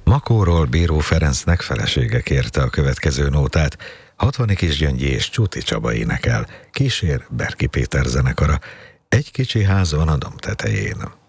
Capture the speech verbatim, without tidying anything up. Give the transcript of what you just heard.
Makóról Bíró Ferencnek felesége kérte a következő nótát. Hatvani Kisgyöngyi és Csuti Csaba énekel. Kísér Berki Péter zenekara. Egy kicsi ház van a domb tetején.